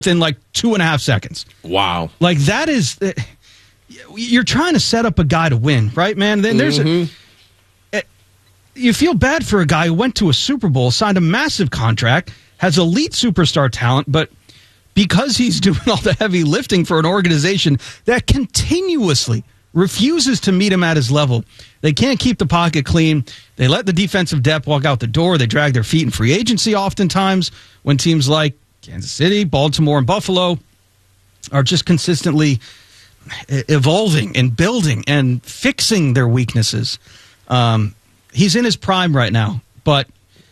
in like 2.5 seconds. Wow. Like that is, you're trying to set up a guy to win, right, man? Then there's you feel bad for a guy who went to a Super Bowl, signed a massive contract, has elite superstar talent, but because he's doing all the heavy lifting for an organization that continuously refuses to meet him at his level, they can't keep the pocket clean. They let the defensive depth walk out the door. They drag their feet in free agency oftentimes when teams like Kansas City, Baltimore, and Buffalo are just consistently evolving and building and fixing their weaknesses. He's in his prime right now, but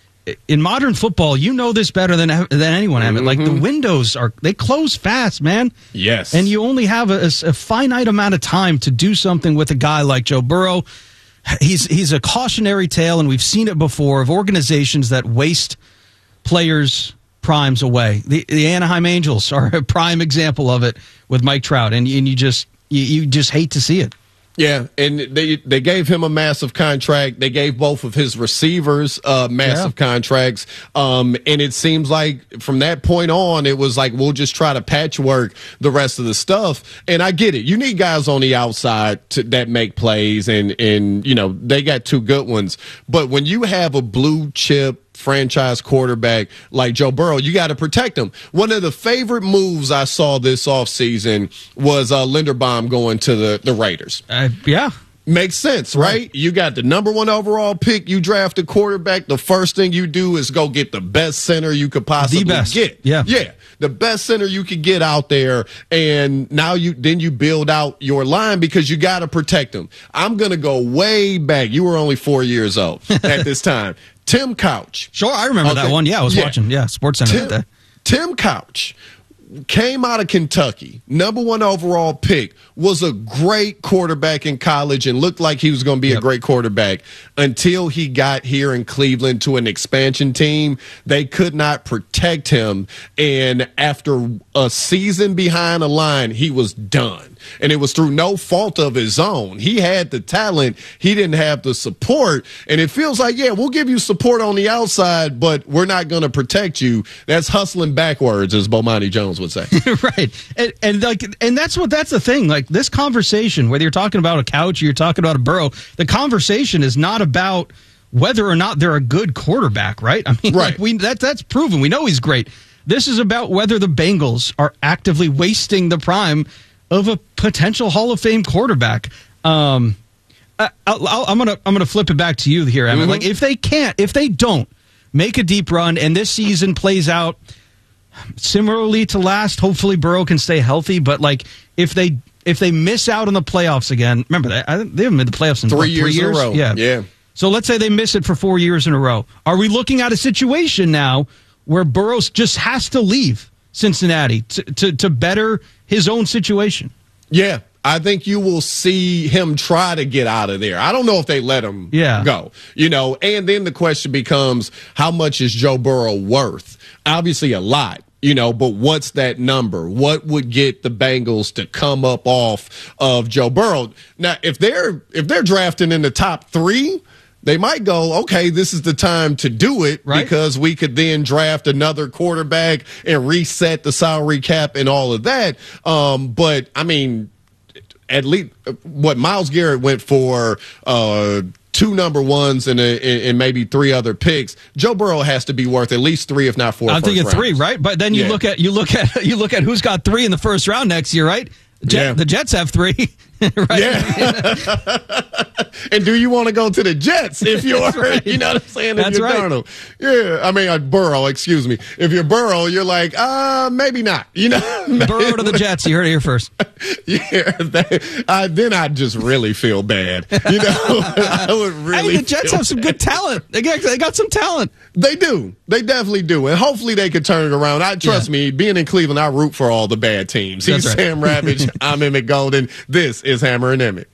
in modern football, you know this better than anyone, Emmett. Like the windows they close fast, man. Yes, and you only have a finite amount of time to do something with a guy like Joe Burrow. He's a cautionary tale, and we've seen it before of organizations that waste players' primes away. The Anaheim Angels are a prime example of it with Mike Trout, and you just hate to see it. Yeah, and they gave him a massive contract. They gave both of his receivers massive contracts. And it seems like from that point on, it was like, we'll just try to patchwork the rest of the stuff. And I get it. You need guys on the outside that make plays, and you know, they got two good ones. But when you have a blue chip franchise quarterback like Joe Burrow, you got to protect him. One of the favorite moves I saw this offseason was Linderbaum going to the Raiders. Yeah. Makes sense, right? You got the number 1 overall pick. You draft a quarterback. The first thing you do is go get the best center you could possibly get. Yeah. The best center you could get out there. And now you build out your line because you got to protect them. I'm going to go way back. You were only 4 years old at this time. Tim Couch. Sure, I remember that one. Yeah, I was watching SportsCenter that day. Tim Couch came out of Kentucky, number 1 overall pick, was a great quarterback in college and looked like he was going to be a great quarterback until he got here in Cleveland to an expansion team. They could not protect him, and after a season behind the line, he was done. And it was through no fault of his own. He had the talent. He didn't have the support. And it feels like, yeah, we'll give you support on the outside, but we're not going to protect you. That's hustling backwards, as Bomani Jones would say. Right. And that's the thing. Like this conversation, whether you're talking about a Couch or you're talking about a Burrow, the conversation is not about whether or not they're a good quarterback, right? I mean, right. That's proven. We know he's great. This is about whether the Bengals are actively wasting the prime of a potential Hall of Fame quarterback. I'm gonna flip it back to you here, Emmett. Like if they don't make a deep run and this season plays out similarly to last, hopefully Burrow can stay healthy. But like if they miss out on the playoffs again, remember they haven't made the playoffs in 3 years in a row. Yeah. So let's say they miss it for 4 years in a row. Are we looking at a situation now where Burrow just has to leave Cincinnati to better his own situation? Yeah, I think you will see him try to get out of there. I don't know if they let him go, and then the question becomes, how much is Joe Burrow worth? Obviously a lot, but what's that number? What would get the Bengals to come up off of Joe Burrow? Now, if they're drafting in the top 3, they might go, okay, this is the time to do it, right? Because we could then draft another quarterback and reset the salary cap and all of that. But, I mean, at least what Myles Garrett went for 2 number 1s and maybe 3 other picks. Joe Burrow has to be worth at least 3, if not 4. I'm thinking 3, right? But then you look at who's got 3 in the first round next year, right? The Jets have 3. Right? Yeah. And do you want to go to the Jets if you're, right. You know what I'm saying? That's if you're right. Darnold. Yeah. I mean, Burrow, excuse me. If you're Burrow, you're like, maybe not. Burrow to the Jets. You heard it here first. Yeah. Then I'd just really feel bad. I would really. Hey, the Jets have some good talent. They got some talent. They do. They definitely do. And hopefully they could turn it around. Trust me, being in Cleveland, I root for all the bad teams. He's right. Sam Ravage. I'm Emmett Golden. This is Hammer and Emmett.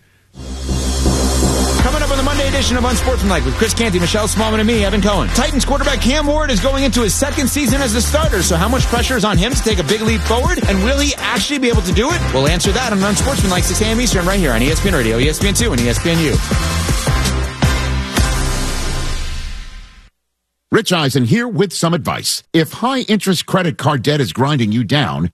Coming up on the Monday edition of Unsportsmanlike with Chris Canty, Michelle Smallman, and me, Evan Cohen. Titans quarterback Cam Ward is going into his 2nd season as a starter, so how much pressure is on him to take a big leap forward, and will he actually be able to do it? We'll answer that on Unsportsmanlike 6 a.m. Eastern right here on ESPN Radio, ESPN2, and ESPNU. Rich Eisen here with some advice. If high-interest credit card debt is grinding you down,